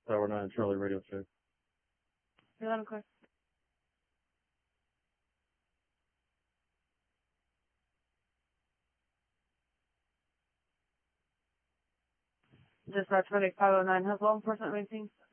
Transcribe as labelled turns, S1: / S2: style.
S1: Tower 9, Charlie Radio check.
S2: You're loud and clear. Dispatch Medic 509 has law enforcement maintained.